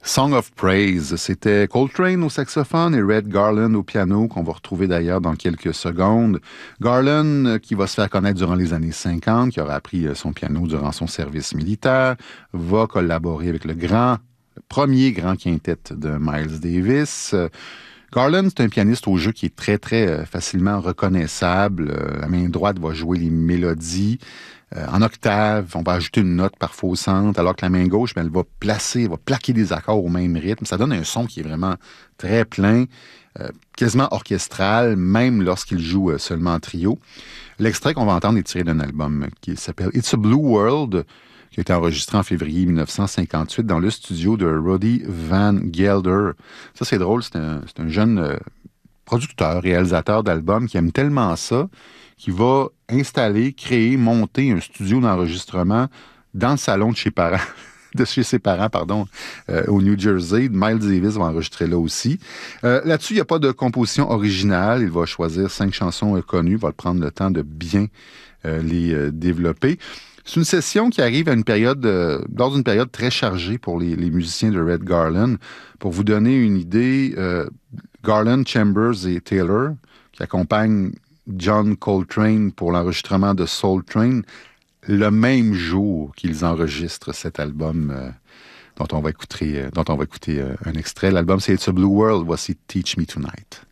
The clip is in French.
Song of Praise, c'était Coltrane au saxophone et Red Garland au piano, qu'on va retrouver d'ailleurs dans quelques secondes. Garland, qui va se faire connaître durant les années 50, qui aura appris son piano durant son service militaire, va collaborer avec le premier grand quintet de Miles Davis. Garland, c'est un pianiste au jeu qui est très, très facilement reconnaissable. La main droite va jouer les mélodies en octave. On va ajouter une note parfois au centre, alors que la main gauche, elle va plaquer des accords au même rythme. Ça donne un son qui est vraiment très plein, quasiment orchestral, même lorsqu'il joue seulement en trio. L'extrait qu'on va entendre est tiré d'un album qui s'appelle It's a Blue World, qui a été enregistré en février 1958 dans le studio de Roddy Van Gelder. Ça, c'est drôle, c'est un jeune producteur, réalisateur d'albums qui aime tellement ça qu'il va installer, créer, monter un studio d'enregistrement dans le salon de chez ses parents, au New Jersey. Miles Davis va enregistrer là aussi. Là-dessus, il n'y a pas de composition originale. Il va choisir 5 chansons connues, va prendre le temps de bien les développer. C'est une session qui arrive à dans une période très chargée pour les musiciens de Red Garland. Pour vous donner une idée, Garland, Chambers et Taylor, qui accompagnent John Coltrane pour l'enregistrement de Soul Train, le même jour qu'ils enregistrent cet album dont on va écouter un extrait. L'album, c'est It's a Blue World. Voici Teach Me Tonight.